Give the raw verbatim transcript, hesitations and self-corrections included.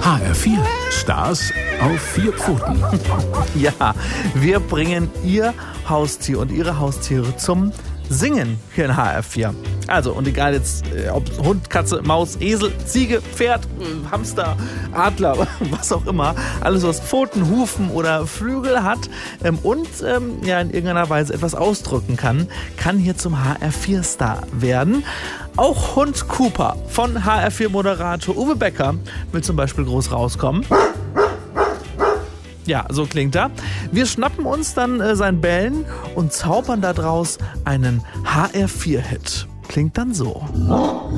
H R vier, Stars auf vier Pfoten. Ja, wir bringen Ihr Haustier und Ihre Haustiere zum Singen hier in H R vier. Also, und egal jetzt, ob Hund, Katze, Maus, Esel, Ziege, Pferd, Hamster, Adler, was auch immer, alles was Pfoten, Hufen oder Flügel hat ähm, und ähm, ja in irgendeiner Weise etwas ausdrücken kann, kann hier zum H R vier Star werden. Auch Hund Cooper von H R vier Moderator Uwe Becker will zum Beispiel groß rauskommen. Ja, so klingt er. Wir schnappen uns dann äh, sein Bellen und zaubern daraus einen H R vier Hit. Klingt dann so.